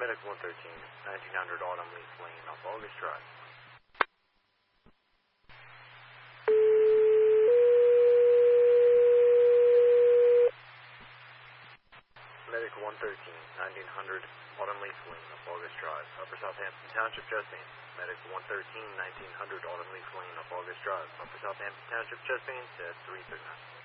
Medic 113, 1900 Autumn Leaf Lane off August Drive. Medic 113, 1900 Autumn Leaf Lane off August Drive, Upper Southampton Township, Chesapeake. Medic 113, 1900 Autumn Leaf Lane off August Drive, Upper Southampton Township, Chesapeake, at 339.